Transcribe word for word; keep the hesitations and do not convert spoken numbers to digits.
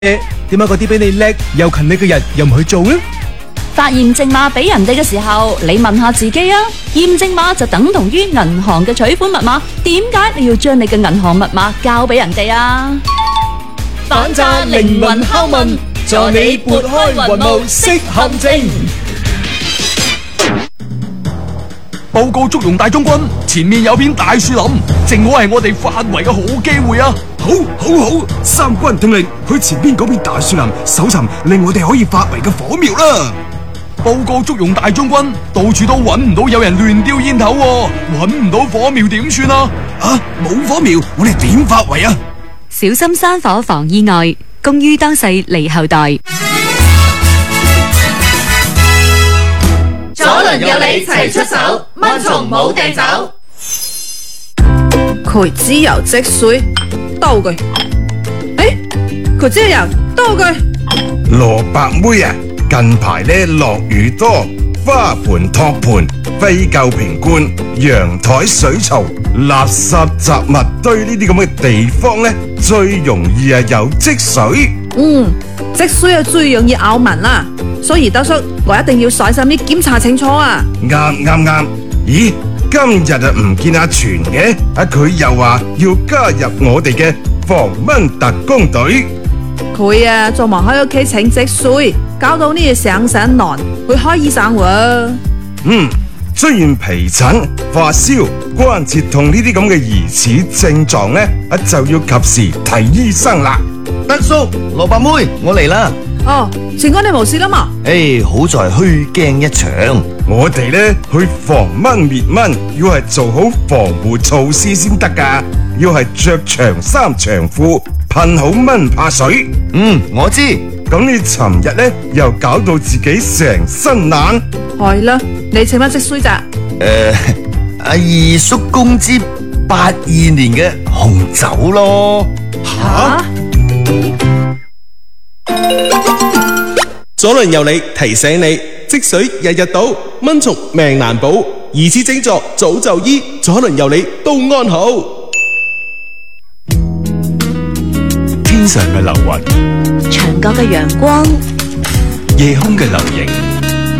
點解嗰啲比你叻又勤力嘅人又唔去做呢？ 發驗證碼俾人哋嘅時候，你問下自己啊，驗證碼就等同於銀行嘅取款密碼，點解你要將你嘅銀行密碼交俾人哋啊？ 反詐靈魂拷問，助你撥開雲霧識陷阱。報告祝融大將軍，前面有片大樹林，正好係我哋發圍嘅好機會啊！ 好，好，好，三軍聽令，去前邊嗰片大樹林搜尋令我哋可以發圍嘅火苗啦！ 報告祝融大將軍，到處都揾唔到有人亂丟煙頭喎，揾唔到火苗點算啊？ 啊，冇火苗，我哋點發圍啊？ 小心山火防意外，公於當世利後代。 左鄰右里齊出手，蚊蟲冇地走。 佢只有積水，兜佢。誒，佢只有兜佢。 蘿蔔妹啊，近排咧落雨多，花盆托盤、廢舊瓶罐、陽台水槽、垃圾雜物堆呢啲咁嘅地方咧，最容易啊有積水。 嗯，積水啊最容易咬民啦，所以德叔我一定要細心啲檢查清楚啊。 啱啱啱，咦？今日啊唔見阿全嘅，啊佢又話要加入我哋嘅防蚊特工隊。 佢啊做忙喺屋企請積水，搞到呢嘢上上難，去開醫生喎。 嗯，出現皮疹、發燒、關節痛呢啲咁嘅疑似症狀咧，啊就要及時睇醫生啦。 德叔，蘿蔔妹，我嚟啦！ 哦，全哥你冇事啦嘛？ 誒，好在虛驚一場。 我哋咧去防蚊滅蚊，要係做好防護措施先得噶，要係着長衫長褲，噴好蚊怕水。 嗯，我知。 咁你尋日咧又搞到自己成身爛。 係啦，你請乜積水咋？ 誒，阿二叔公之八二年嘅紅酒咯。 吓？ 左鄰右里提醒你，積水日日倒，蚊蟲命難保，疑似症狀早就醫，左鄰右里都安好。 天上嘅流雲， 牆角嘅陽光， 夜空嘅流螢。